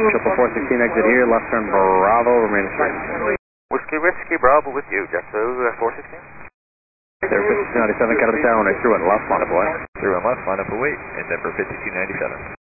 Triple 416 exit here, left turn Bravo, remain straight. Whiskey Bravo with you, Jetso 416. There, 5297, Academy Tower, when I threw it left, line up away. Through and left, line up away, and Denver 5297.